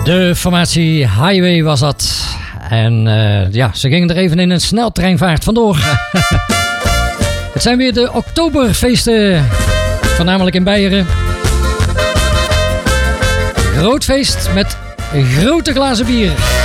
De formatie Highway was dat. En ja, ze gingen er even in een sneltreinvaart vandoor. Het zijn weer de Oktoberfeesten, voornamelijk in Beieren. Groot feest met grote glazen bier.